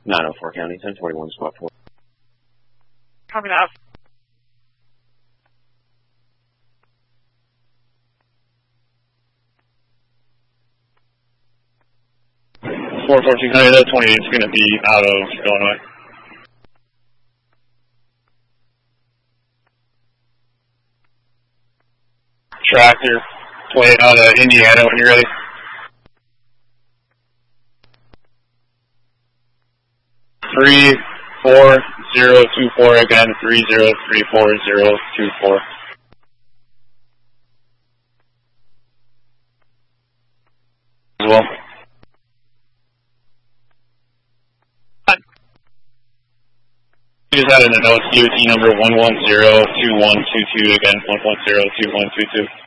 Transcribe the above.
904 County, 1041 Squad 4. Coming out. Four 1400, that 28 is going to be out of Illinois. Tractor, 28 out of Indiana when you're ready. Three 4024 again, 3034 as well. You just had a note, DOT number 1102122 again, 1102122.